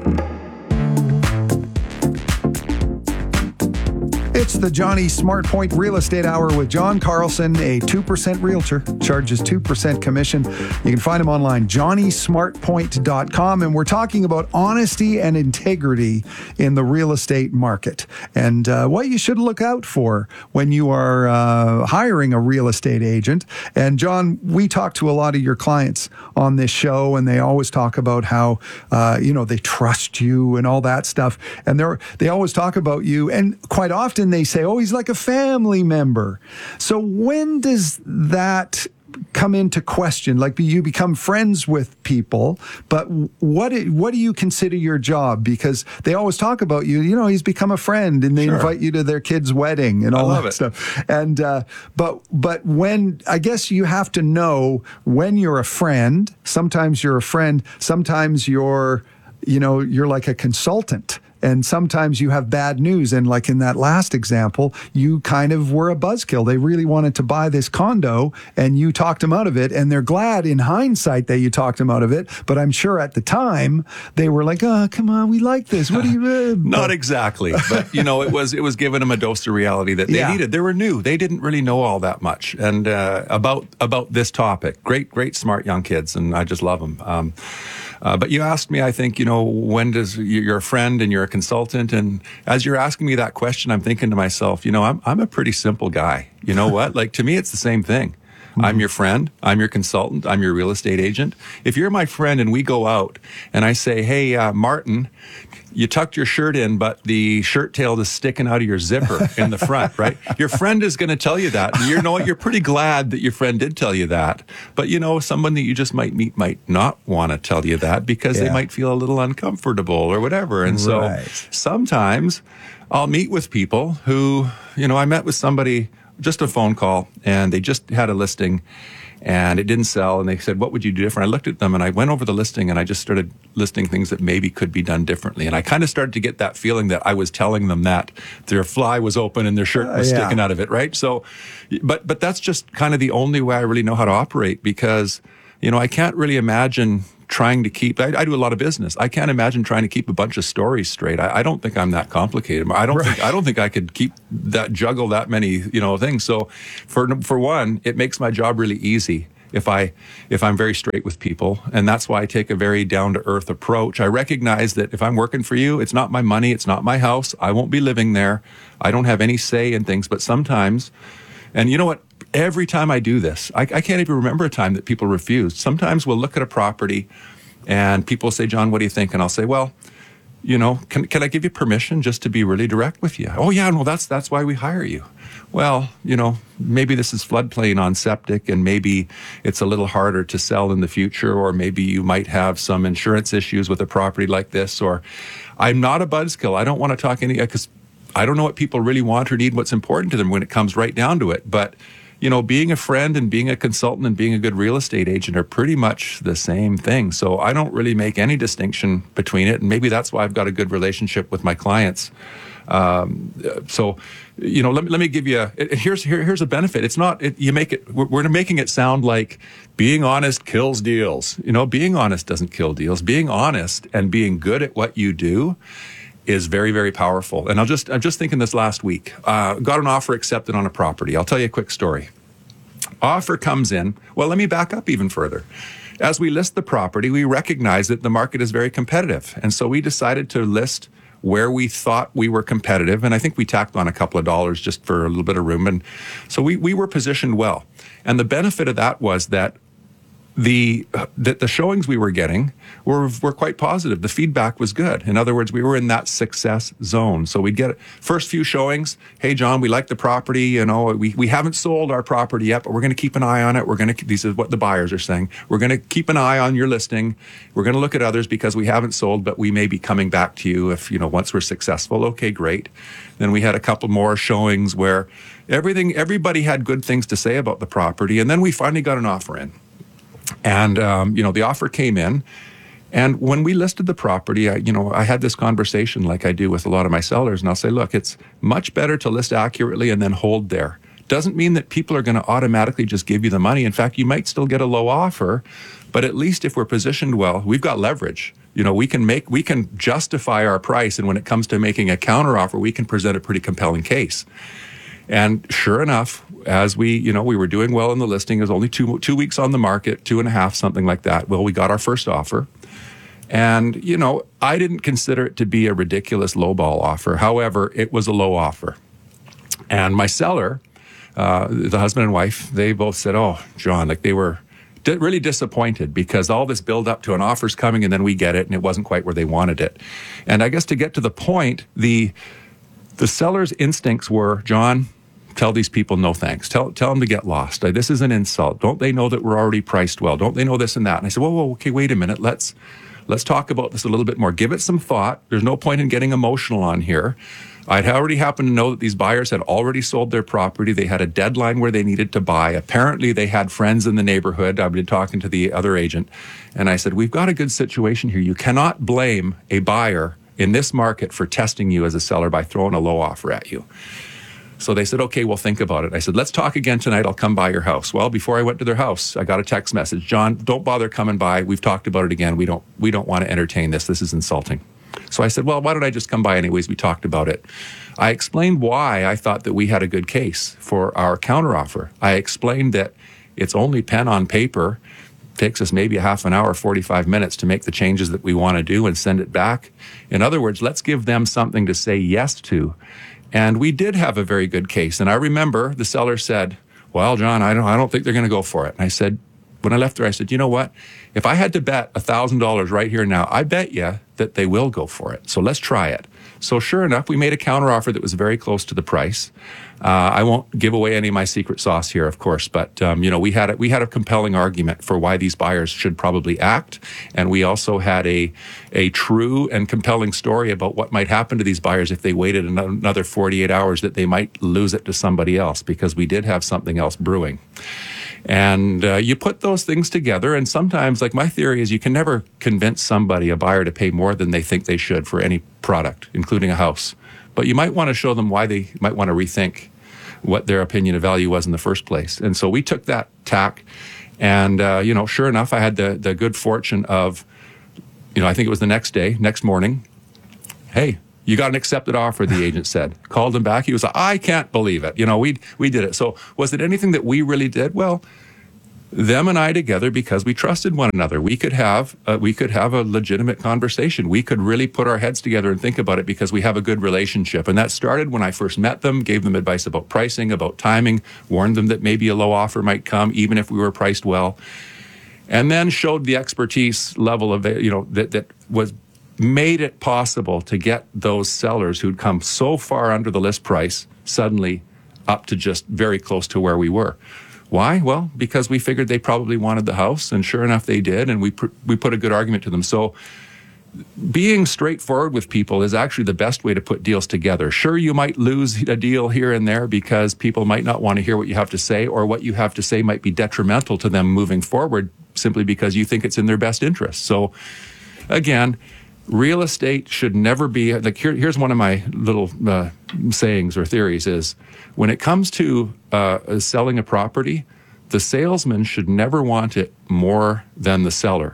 It's the Johnny SmartPoint Real Estate Hour with John Carlson, a two percent realtor, charges two percent commission. You can find him online, johnny smart point dot com. And we're talking about honesty and integrity in the real estate market and uh, what you should look out for when you are uh, hiring a real estate agent. And John, we talk to a lot of your clients on this show, and they always talk about how, uh, you know, they trust you and all that stuff. And they're, they always talk about you. And quite often they say, oh, he's like a family member. So when does that come into question? Like, you become friends with people, but what what do you consider your job? Because they always talk about you, you know, he's become a friend, and they sure. invite you to their kid's wedding and all that it. stuff. And uh, but but when, I guess you have to know when you're a friend. Sometimes you're a friend. Sometimes you're, you know, you're like a consultant. And sometimes you have bad news. And like in that last example, you kind of were a buzzkill. They really wanted to buy this condo and you talked them out of it. And they're glad in hindsight that you talked them out of it. But I'm sure at the time they were like, oh, come on, we like this. What do you... Uh, Not exactly. But, you know, it was it was giving them a dose of reality that they yeah. needed. They were new. They didn't really know all that much. And uh, about about this topic. Great, great, smart young kids. And I just love them. Um, Uh, but you asked me, I think, you know, when does you're a friend and you're a consultant, and as you're asking me that question, I'm thinking to myself, you know, I'm I'm a pretty simple guy. You know what? Like, to me, it's the same thing. Mm-hmm. I'm your friend. I'm your consultant. I'm your real estate agent. If you're my friend and we go out and I say, hey, uh, Martin, you tucked your shirt in, but the shirt tail is sticking out of your zipper in the front, right? Your friend is going to tell you that. And you know what? You're pretty glad that your friend did tell you that. But, you know, someone that you just might meet might not want to tell you that because yeah. they might feel a little uncomfortable or whatever. And so right. sometimes I'll meet with people who, you know, I met with somebody, just a phone call, and they just had a listing and it didn't sell, and they said, what would you do different? I looked at them and I went over the listing and I just started listing things that maybe could be done differently. And I kind of started to get that feeling that I was telling them that their fly was open and their shirt was uh, yeah. sticking out of it, right? So, but but that's just kind of the only way I really know how to operate, because, you know, I can't really imagine trying to keep, I, I do a lot of business. I can't imagine trying to keep a bunch of stories straight. I, I don't think I'm that complicated. I don't right. think, I don't think I could keep that, juggle that many, you know, things. So for, for one, it makes my job really easy if I, if I'm very straight with people. And that's why I take a very down to earth approach. I recognize that if I'm working for you, it's not my money. It's not my house. I won't be living there. I don't have any say in things, but sometimes, and you know what? Every time I do this, I, I can't even remember a time that people refused. Sometimes we'll look at a property and people say, John, what do you think? And I'll say, well, you know, can can I give you permission just to be really direct with you? Oh, yeah, no, that's that's why we hire you. Well, you know, maybe this is floodplain on septic and maybe it's a little harder to sell in the future, or maybe you might have some insurance issues with a property like this, or I'm not a buzzkill. I don't want to talk any, because I don't know what people really want or need, what's important to them when it comes right down to it. But you know, being a friend and being a consultant and being a good real estate agent are pretty much the same thing. So I don't really make any distinction between it. And maybe that's why I've got a good relationship with my clients. Um, so, you know, let me, let me give you a, it, here's, here, here's a benefit. It's not, it, you make it, we're, we're making it sound like being honest kills deals. You know, being honest doesn't kill deals. Being honest and being good at what you do is very, very powerful. And I'll just, I'm just thinking this last week, uh, got an offer accepted on a property. I'll tell you a quick story. Offer comes in. Well, let me back up even further. As we list the property, we recognize that the market is very competitive. And so we decided to list where we thought we were competitive. And I think we tacked on a couple of dollars just for a little bit of room. And so we, we were positioned well. And the benefit of that was that The, uh, the the showings we were getting were were quite positive. The feedback was good. In other words, we were in that success zone. So we'd get first few showings. Hey, John, we like the property. You know, we, we haven't sold our property yet, but we're going to keep an eye on it. We're going to. These is what the buyers are saying. We're going to keep an eye on your listing. We're going to look at others because we haven't sold, but we may be coming back to you if, you know, once we're successful. Okay, great. Then we had a couple more showings where everything everybody had good things to say about the property, and then we finally got an offer in. And, um, you know, the offer came in, and when we listed the property, I, you know, I had this conversation like I do with a lot of my sellers, and I'll say, look, it's much better to list accurately and then hold there. Doesn't mean that people are going to automatically just give you the money. In fact, you might still get a low offer, but at least if we're positioned well, we've got leverage. You know, we can make, we can justify our price, and when it comes to making a counteroffer, we can present a pretty compelling case. And sure enough, as we, you know, we were doing well in the listing, it was only two two weeks on the market, two and a half, something like that. Well, we got our first offer. And, you know, I didn't consider it to be a ridiculous lowball offer. However, it was a low offer. And my seller, uh, the husband and wife, they both said, oh, John, like they were di- really disappointed because all this build up to an offer's coming and then we get it and it wasn't quite where they wanted it. And I guess to get to the point, the the seller's instincts were, John, tell these people no thanks. Tell tell them to get lost. This is an insult. Don't they know that we're already priced well? Don't they know this and that? And I said, whoa, whoa, okay, wait a minute. Let's let's talk about this a little bit more. Give it some thought. There's no point in getting emotional on here. I'd already happened to know that these buyers had already sold their property. They had a deadline where they needed to buy. Apparently, they had friends in the neighborhood. I've been talking to the other agent. And I said, we've got a good situation here. You cannot blame a buyer in this market for testing you as a seller by throwing a low offer at you. So they said, okay, we'll think about it. I said, let's talk again tonight. I'll come by your house. Well, before I went to their house, I got a text message. John, don't bother coming by. We've talked about it again. We don't, we don't want to entertain this. This is insulting. So I said, well, why don't I just come by anyways? We talked about it. I explained why I thought that we had a good case for our counteroffer. I explained that it's only pen on paper. Takes us maybe a half an hour, forty-five minutes to make the changes that we want to do and send it back. In other words, let's give them something to say yes to. And we did have a very good case. And I remember the seller said, well, John, I don't, I don't think they're going to go for it. And I said, when I left there, I said, you know what? If I had to bet one thousand dollars right here now, I bet you that they will go for it. So let's try it. So sure enough, we made a counteroffer that was very close to the price. Uh, I won't give away any of my secret sauce here, of course, but um, you know, we had a, we had a compelling argument for why these buyers should probably act, and we also had a a true and compelling story about what might happen to these buyers if they waited another forty-eight hours, that they might lose it to somebody else, because we did have something else brewing. And uh, you put those things together, and sometimes, like, my theory is you can never convince somebody, a buyer, to pay more than they think they should for any product, including a house. But you might want to show them why they might want to rethink what their opinion of value was in the first place. And so we took that tack, and, uh, you know, sure enough, I had the, the good fortune of, you know, I think it was the next day, next morning, hey, you got an accepted offer, the agent said. Called him back. He was like, I can't believe it. You know, we we did it. So was it anything that we really did? Well, them and I together, because we trusted one another, we could have uh, we could have a legitimate conversation. We could really put our heads together and think about it, because we have a good relationship. And that started when I first met them, gave them advice about pricing, about timing, warned them that maybe a low offer might come, even if we were priced well, and then showed the expertise level of, you know, that that was made it possible to get those sellers who'd come so far under the list price suddenly up to just very close to where we were. Why? Well, because we figured they probably wanted the house, and sure enough, they did, and we pr- we put a good argument to them. So being straightforward with people is actually the best way to put deals together. Sure, you might lose a deal here and there because people might not want to hear what you have to say, or what you have to say might be detrimental to them moving forward simply because you think it's in their best interest. So again, real estate should never be, like, here, here's one of my little uh, sayings or theories is, when it comes to uh, selling a property, the salesman should never want it more than the seller.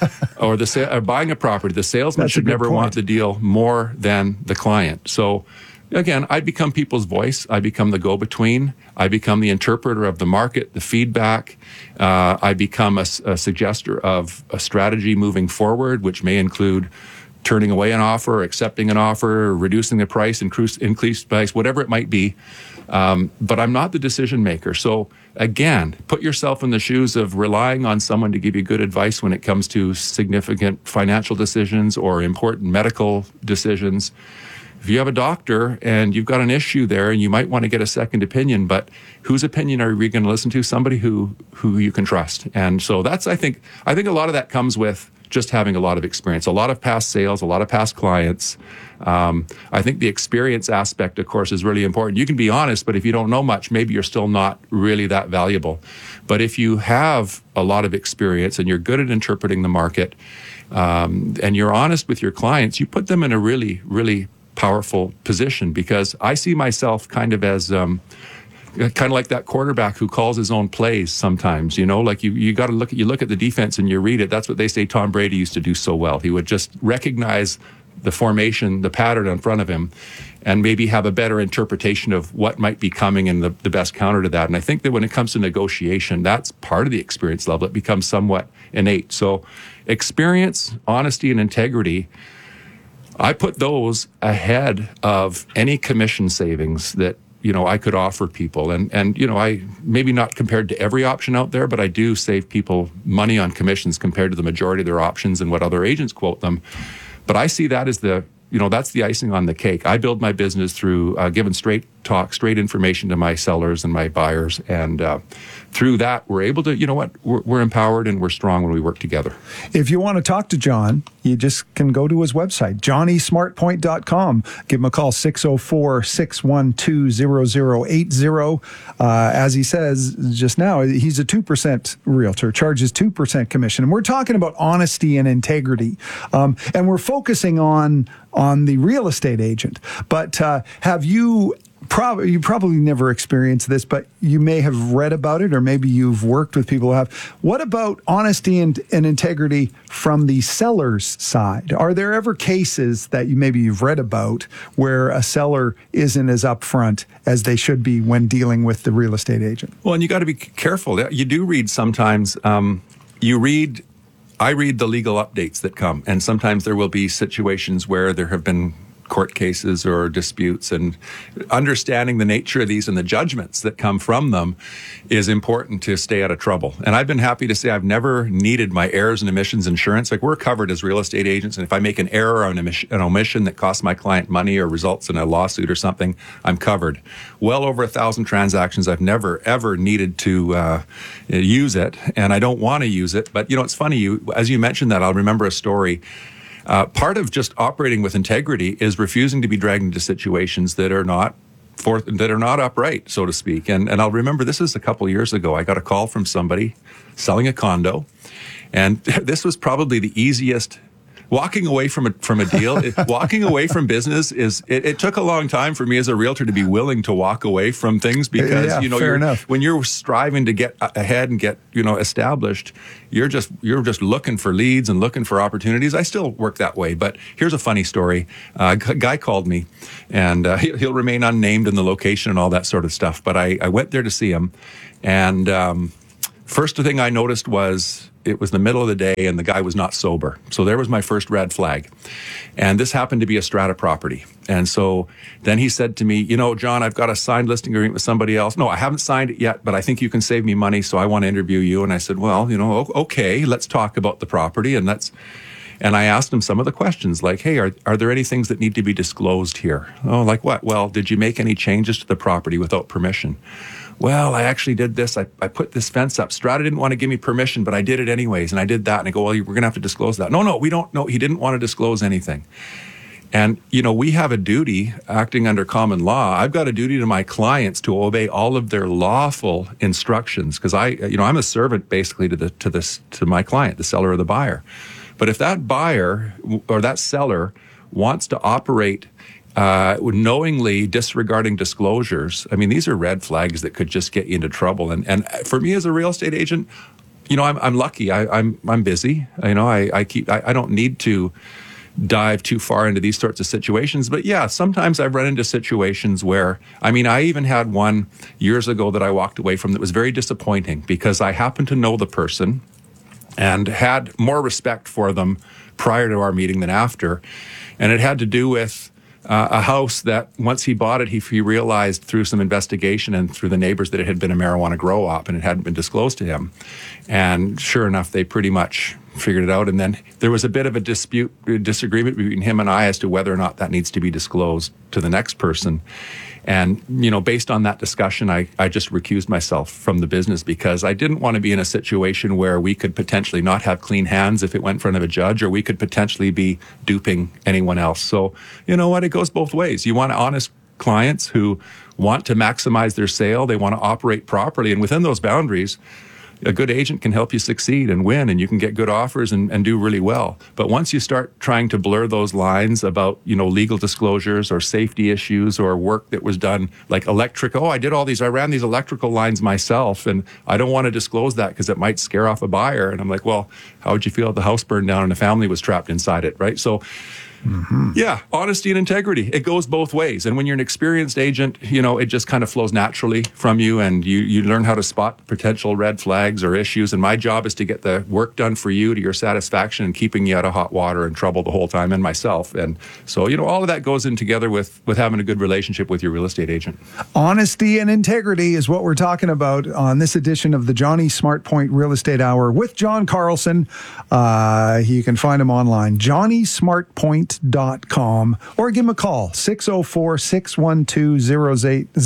Or the sa- uh, buying a property, the salesman That's should never point. want the deal more than the client. So again, I become people's voice. I become the go-between. I become the interpreter of the market, the feedback. Uh, I become a, a suggester of a strategy moving forward, which may include turning away an offer, accepting an offer, reducing the price, increase, increase price, whatever it might be. Um, but I'm not the decision maker. So again, put yourself in the shoes of relying on someone to give you good advice when it comes to significant financial decisions or important medical decisions. If you have a doctor and you've got an issue there and you might want to get a second opinion, but whose opinion are we going to listen to? Somebody who who you can trust. And so that's, I think, I think a lot of that comes with just having a lot of experience, a lot of past sales, a lot of past clients. Um, I think the experience aspect, of course, is really important. You can be honest, but if you don't know much, maybe you're still not really that valuable. But if you have a lot of experience and you're good at interpreting the market, um, and you're honest with your clients, you put them in a really, really powerful position, because I see myself kind of as um, kind of like that quarterback who calls his own plays sometimes, you know, like you, you got to look at, you look at the defense and you read it. That's what they say Tom Brady used to do so well. He would just recognize the formation, the pattern in front of him, and maybe have a better interpretation of what might be coming and the, the best counter to that. And I think that when it comes to negotiation, that's part of the experience level. It becomes somewhat innate. So experience, honesty, and integrity, I put those ahead of any commission savings that, you know, I could offer people. And, and, you know, I maybe not compared to every option out there, but I do save people money on commissions compared to the majority of their options and what other agents quote them. But I see that as the, you know, that's the icing on the cake. I build my business through uh, giving straight talk, straight information to my sellers and my buyers. And uh, through that, we're able to, you know what, we're, we're empowered and we're strong when we work together. If you want to talk to John, you just can go to his website, johnny smart point dot com. Give him a call, six oh four, six one two, zero zero eight zero. Uh, as he says just now, he's a two percent realtor, charges two percent commission. And we're talking about honesty and integrity. Um, and we're focusing on, on the real estate agent. But uh, have you... Probably, you probably never experienced this, but you may have read about it, or maybe you've worked with people who have. What about honesty and, and integrity from the seller's side? Are there ever cases that you maybe you've read about where a seller isn't as upfront as they should be when dealing with the real estate agent? Well, and you got to be careful. You do read sometimes. Um, you read. I read the legal updates that come, and sometimes there will be situations where there have been court cases or disputes, and understanding the nature of these and the judgments that come from them is important to stay out of trouble. And I've been happy to say I've never needed my errors and omissions insurance. Like, we're covered as real estate agents, and if I make an error or an, omission, an omission that costs my client money or results in a lawsuit or something, I'm covered. Well over a thousand transactions, I've never, ever needed to uh, use it, and I don't want to use it. But, you know, it's funny, you as you mentioned that, I'll remember a story. Uh, part of just operating with integrity is refusing to be dragged into situations that are not for, that are not upright, so to speak. And and I'll remember, this is a couple years ago. I got a call from somebody selling a condo, and this was probably the easiest. Walking away from a from a deal, it, walking away from business is. It, it took a long time for me as a realtor to be willing to walk away from things, because yeah, you know fair you're, enough. when you're striving to get ahead and get you know established, you're just you're just looking for leads and looking for opportunities. I still work that way, but here's a funny story. Uh, a guy called me, and uh, he'll remain unnamed in the location and all that sort of stuff. But I, I went there to see him, and um, first thing I noticed was, it was the middle of the day and the guy was not sober. So there was my first red flag. And this happened to be a strata property. And so then he said to me, you know, John, I've got a signed listing agreement with somebody else. No, I haven't signed it yet, but I think you can save me money, so I want to interview you. And I said, well, you know, okay, let's talk about the property. And let's, and I asked him some of the questions, like, hey, are, are there any things that need to be disclosed here? Oh, like what? Well, did you make any changes to the property without permission? Well, I actually did this. I, I put this fence up. Strata didn't want to give me permission, but I did it anyways. And I did that. And I go, well, we're going to have to disclose that. No, no, we don't know. He didn't want to disclose anything. And, you know, we have a duty acting under common law. I've got a duty to my clients to obey all of their lawful instructions, because I, you know, I'm a servant basically to the, to this, to my client, the seller or the buyer. But if that buyer or that seller wants to operate Uh, knowingly disregarding disclosures, I mean, these are red flags that could just get you into trouble. And and for me as a real estate agent, you know, I'm I'm lucky. I, I'm I'm busy. You know, I I keep I, I don't need to dive too far into these sorts of situations. But yeah, sometimes I've run into situations where, I mean, I even had one years ago that I walked away from that was very disappointing, because I happened to know the person and had more respect for them prior to our meeting than after, and it had to do with Uh, a house that once he bought it, he, he realized through some investigation and through the neighbors that it had been a marijuana grow op, and it hadn't been disclosed to him. And sure enough, they pretty much figured it out. And then there was a bit of a dispute, a disagreement between him and I as to whether or not that needs to be disclosed to the next person. And, you know, based on that discussion, I, I just recused myself from the business, because I didn't want to be in a situation where we could potentially not have clean hands if it went in front of a judge, or we could potentially be duping anyone else. So, you know what, it goes both ways. You want honest clients who want to maximize their sale. They want to operate properly. And within those boundaries, a good agent can help you succeed and win, and you can get good offers and, and do really well. But once you start trying to blur those lines about, you know, legal disclosures or safety issues or work that was done, like electric, oh, I did all these, I ran these electrical lines myself, and I don't want to disclose that because it might scare off a buyer. And I'm like, well, how would you feel if the house burned down and a family was trapped inside it, right? So, mm-hmm. yeah, honesty and integrity, it goes both ways. And when you're an experienced agent, you know, it just kind of flows naturally from you, and you, you learn how to spot potential red flags or issues. And my job is to get the work done for you to your satisfaction and keeping you out of hot water and trouble the whole time, and myself. And so, you know, all of that goes in together with, with having a good relationship with your real estate agent. Honesty and integrity is what we're talking about on this edition of the Johnny SmartPoint Real Estate Hour with John Carlson. Uh, you can find him online, johnny smart point dot com, or give him a call, six oh four, six one two, zero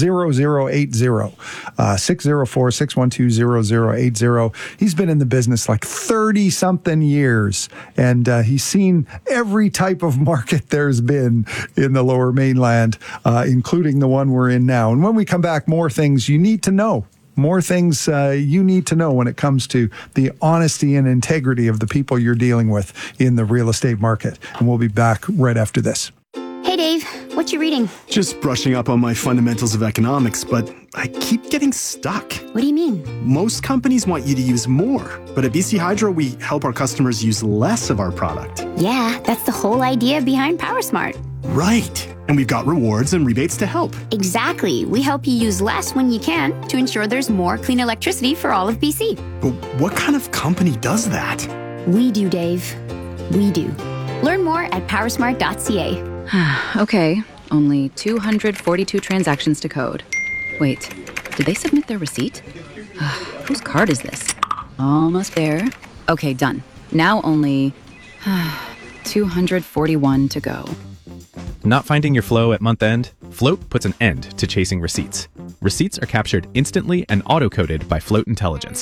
zero eight zero, uh, six oh four, six one two, zero zero eight zero. He's been in the business like thirty something years, and uh, he's seen every type of market there's been in the Lower Mainland, uh, including the one we're in now. And when we come back, more things you need to know. More things uh, you need to know when it comes to the honesty and integrity of the people you're dealing with in the real estate market. And we'll be back right after this. Hey, Dave, what you reading? Just brushing up on my fundamentals of economics, but I keep getting stuck. What do you mean? Most companies want you to use more, but at B C Hydro, we help our customers use less of our product. Yeah, that's the whole idea behind PowerSmart. Right. And we've got rewards and rebates to help. Exactly. We help you use less when you can to ensure there's more clean electricity for all of B C. But what kind of company does that? We do, Dave. We do. Learn more at powersmart dot c a. Okay, only two hundred forty-two transactions to code. Wait, did they submit their receipt? Whose card is this? Almost there. Okay, done. Now only two hundred forty-one to go. Not finding your flow at month end? Float puts an end to chasing receipts. Receipts are captured instantly and auto-coded by Float Intelligence.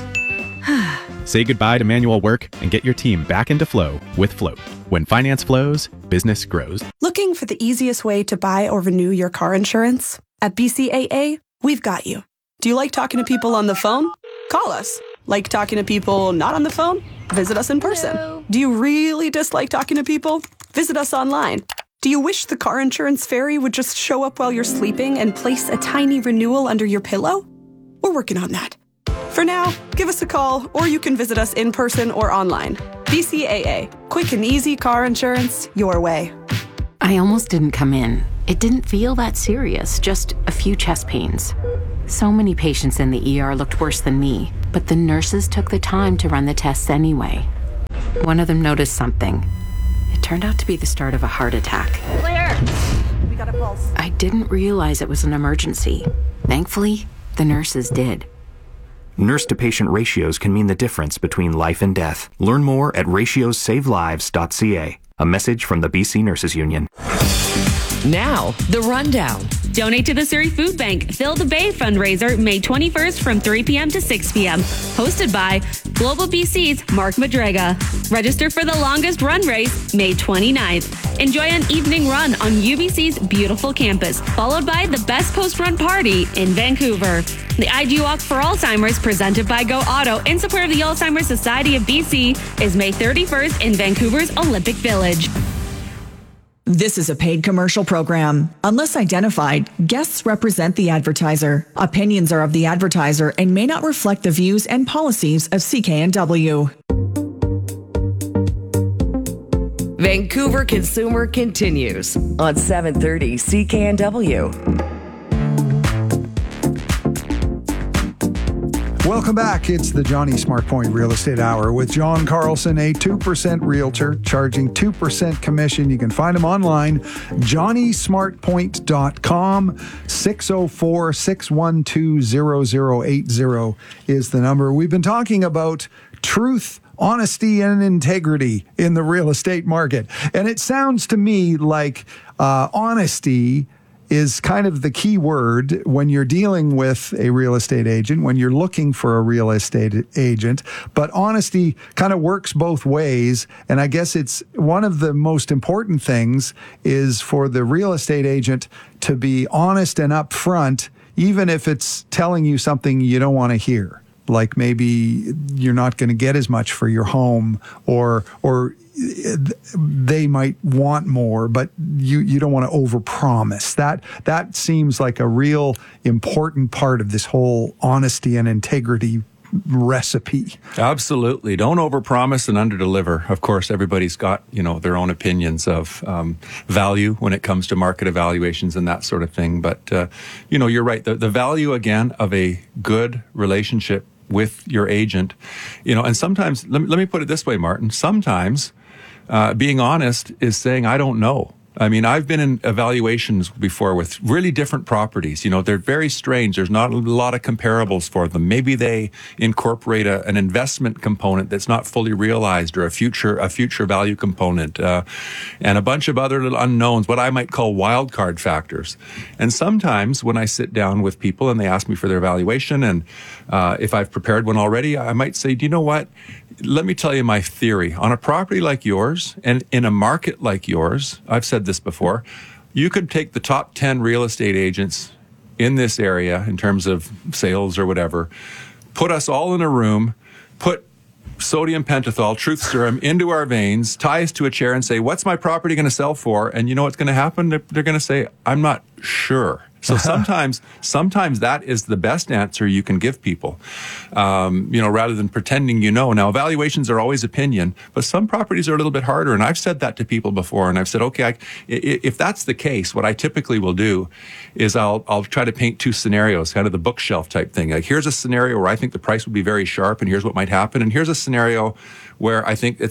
Say goodbye to manual work and get your team back into flow with Float. When finance flows, business grows. Looking for the easiest way to buy or renew your car insurance? At B C A A, we've got you. Do you like talking to people on the phone? Call us. Like talking to people not on the phone? Visit us in person. Hello. Do you really dislike talking to people? Visit us online. Do you wish the car insurance fairy would just show up while you're sleeping and place a tiny renewal under your pillow? We're working on that. For now, give us a call, or you can visit us in person or online. B C A A, quick and easy car insurance your way. I almost didn't come in. It didn't feel that serious, just a few chest pains. So many patients in the E R looked worse than me, but the nurses took the time to run the tests anyway. One of them noticed something. It turned out to be the start of a heart attack. Claire! We got a pulse. I didn't realize it was an emergency. Thankfully, the nurses did. Nurse-to-patient ratios can mean the difference between life and death. Learn more at ratios save lives dot c a. A message from the B C Nurses Union. Now, the rundown. Donate to the Surrey Food Bank Fill the Bay fundraiser May twenty-first from three p.m. to six p.m. Hosted by Global B C's Mark Madrega. Register for the longest run race May twenty-ninth. Enjoy an evening run on U B C's beautiful campus, followed by the best post-run party in Vancouver. The I G Walk for Alzheimer's, presented by Go Auto in support of the Alzheimer's Society of B C, is May thirty-first in Vancouver's Olympic Village. This is a paid commercial program. Unless identified, guests represent the advertiser. Opinions are of the advertiser and may not reflect the views and policies of C K N W. Vancouver Consumer continues on seven thirty C K N W. Welcome back. It's the Johnny SmartPoint Real Estate Hour with John Carlson, a two percent realtor charging two percent commission. You can find him online, johnny smart point dot com. six oh four, six one two, zero zero eight zero is the number. We've been talking about truth, honesty, and integrity in the real estate market. And it sounds to me like uh, honesty is kind of the key word when you're dealing with a real estate agent, when you're looking for a real estate agent. But honesty kind of works both ways. And I guess it's one of the most important things is for the real estate agent to be honest and upfront, even if it's telling you something you don't want to hear. Like maybe you're not going to get as much for your home, or or they might want more, but you, you don't want to overpromise. That that seems like a real important part of this whole honesty and integrity recipe. Absolutely. Don't overpromise and underdeliver. Of course, everybody's got, you know, their own opinions of um, value when it comes to market evaluations and that sort of thing. But, uh, you know, you're right. The, the value, again, of a good relationship with your agent, you know, and sometimes, let me, let me put it this way, Martin, sometimes uh, being honest is saying, I don't know. I mean, I've been in evaluations before with really different properties. You know, they're very strange. There's not a lot of comparables for them. Maybe they incorporate a, an investment component that's not fully realized, or a future a future value component, uh, and a bunch of other little unknowns, what I might call wild card factors. And sometimes when I sit down with people and they ask me for their evaluation, and uh, if I've prepared one already, I might say, do you know what? Let me tell you my theory. On a property like yours, and in a market like yours, I've said this before, you could take the top ten real estate agents in this area in terms of sales or whatever, put us all in a room, put sodium pentothal, truth serum, into our veins, tie us to a chair and say, what's my property going to sell for? And you know what's going to happen? They're, they're going to say, I'm not sure. So sometimes, sometimes that is the best answer you can give people, um, you know, rather than pretending you know. Now, evaluations are always opinion, but some properties are a little bit harder. And I've said that to people before. And I've said, okay, I, if that's the case, what I typically will do is I'll I'll try to paint two scenarios, kind of the bookshelf type thing. Like, here's a scenario where I think the price would be very sharp, and here's what might happen. And here's a scenario where I think it's the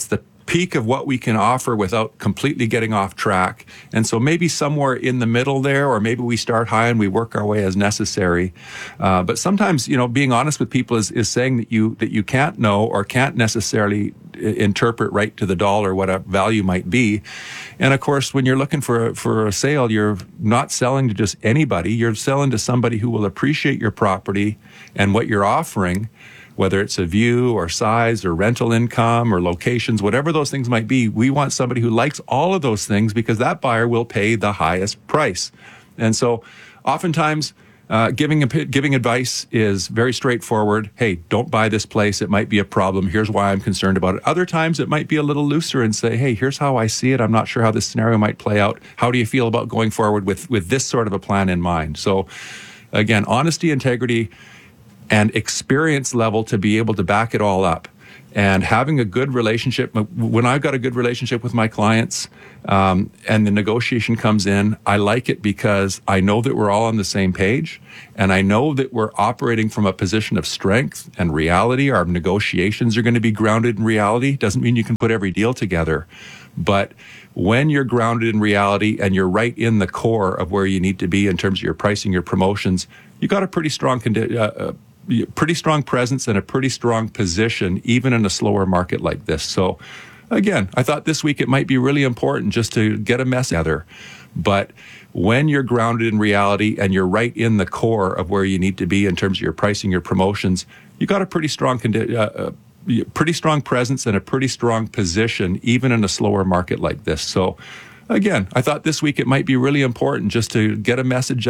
peak of what we can offer without completely getting off track. And so maybe somewhere in the middle there, or maybe we start high and we work our way as necessary. Uh, but sometimes, you know, being honest with people is, is saying that you that you can't know or can't necessarily interpret right to the dollar what a value might be. And of course, when you're looking for a, for a sale, you're not selling to just anybody. You're selling to somebody who will appreciate your property and what you're offering, whether it's a view or size or rental income or locations, whatever those things might be. We want somebody who likes all of those things because that buyer will pay the highest price. And so oftentimes, Uh, giving giving advice is very straightforward. Hey, don't buy this place. It might be a problem. Here's why I'm concerned about it. Other times it might be a little looser and say, hey, here's how I see it. I'm not sure how this scenario might play out. How do you feel about going forward with, with this sort of a plan in mind? So again, honesty, integrity, and experience level to be able to back it all up. And having a good relationship, when I've got a good relationship with my clients um, and the negotiation comes in, I like it because I know that we're all on the same page and I know that we're operating from a position of strength and reality. Our negotiations are going to be grounded in reality. Doesn't mean you can put every deal together. But when you're grounded in reality and you're right in the core of where you need to be in terms of your pricing, your promotions, you got a pretty strong condi- uh, uh, pretty strong presence and a pretty strong position, even in a slower market like this. So again, I thought this week it might be really important just to get a mess together. But when you're grounded in reality and you're right in the core of where you need to be in terms of your pricing, your promotions, you got a pretty strong condi- uh, uh, pretty strong presence and a pretty strong position, even in a slower market like this. So again, I thought this week it might be really important just to get a message